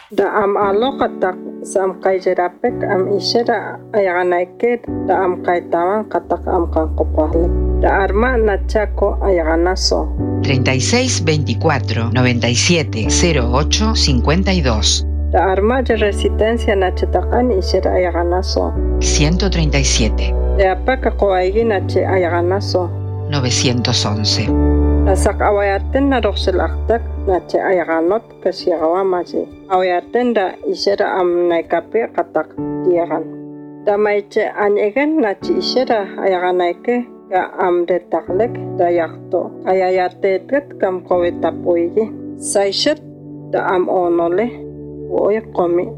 Da am katak sam kai jerapek am isyara ayaganaike da am kai tawan katak am kan kopale. Da arma nachako ayaganaso. 36 24 97 08 52. Da arma de resistencia nachetakan isyara ayaganaso. 137. Da apaka koaigi nache ayaganaso. 911. Nasak awayaten na roksel aktak nache ayaganot kasyagawa maji. Awayaten da isyara am naikape katak diagan. Da maiche anyegen nache isyara ayaganaike ga am detaklek da yakto. Ayayatetet kam kowetapuigi. Saishet da am onole. Oy komi